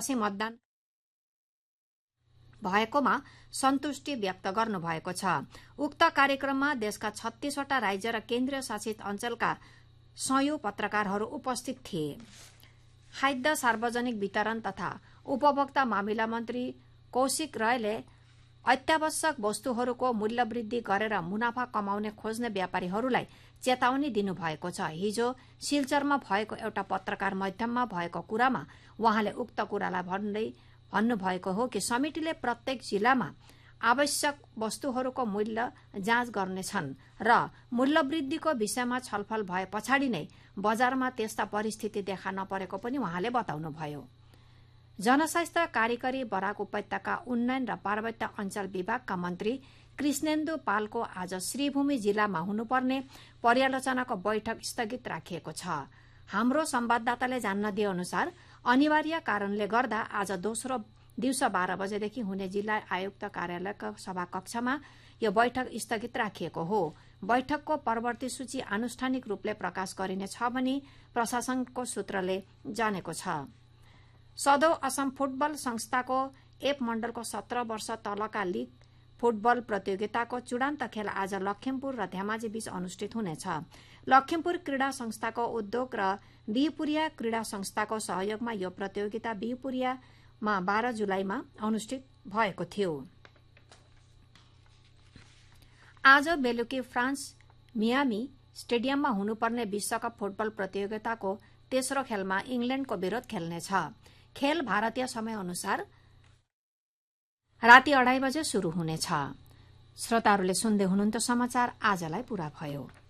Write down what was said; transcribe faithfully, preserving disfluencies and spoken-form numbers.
पचासी मतदान भएकोमा सन्तुष्टि व्यक्त गर्नुभएको छ। उक्त कार्यक्रममा देशका छत्तीसवटा राज्य र केन्द्रीय शासित अञ्चलका सयौं पत्रकारहरू उपस्थित थिए। खाद्य सार्वजनिक वितरण तथा उपभोक्ता मामिला मन्त्री कौशिक रायले अत्यावश्यक वस्तुहरूको मूल्य वृद्धि गरेर मुनाफा कमाउने खोज्ने व्यापारीहरूलाई चेतावनी दिनुभएको छ। हिजो सिलचरमा भएको एउटा पत्रकार माध्यममा भएको कुरामा उहाँले उक्त कुरालाई भन्दै भन्नुभएको हो कि समितिले प्रत्येक जिल्लामा आवश्यक वस्तुहरूको मूल्य जाँच गर्नेछन् र मूल्य वृद्धिको विषयमा छलफल भए पछाडि नै बजारमा त्यस्ता परिस्थिति देखा नपरेको पनि उहाँले बताउनुभयो। जनस्वास्थ्य कार्यकारी बराक उपत्यका उन्नयन र पार्वत्य अञ्चल विभागका मन्त्री कृष्णेन्दु पालको आज श्रीभूमि जिल्लामा हुनुपर्ने पर्यालोचनाको बैठक स्थगित राखिएको छ। हाम्रो संवाददाताले जान्न दिए अनुसार अनिवार्य कारणले गर्दा आज दोस्रो दिउँसो बाह्र बजेदेखि हुने जिल्ला आयुक्त कार्यालयका सभाकक्षमा यो बैठक स्थगित राखिएको हो। बैठकको परवर्ती सूची आनुष्ठानिक रूपले प्रकाश गरिनेछ भनी प्रशासनको सूत्रले जानेको छ। सदौ असम फुटबल संस्थाको एप मण्डलको सत्र वर्ष तलका लीग फुटबल प्रतियोगिताको चूडान्त खेल आज लखिमपुर र धेमाजी बीच अनुष्ठित हुनेछ। लखिमपुर क्रीडा संस्थाको उद्योग र बिहुपुरिया क्रीडा संस्थाको सहयोगमा यो प्रतियोगिता बिहुपुरियामा बाह्र जुलाईमा अनुष्ठित भएको थियो। आज बेलुकी फ्रान्स मियामी स्टेडियममा हुनुपर्ने विश्वकप फुटबल प्रतियोगिताको तेस्रो खेलमा इंग्ल्याण्डको विरूद्ध खेल्नेछ। खेल भारतीय समय अनुसार राति अढाई बजे शुरू हुनेछ। श्रोताहरूले सुन्दै हुनुहुन्छ समाचार आजलाई पूरा भयो।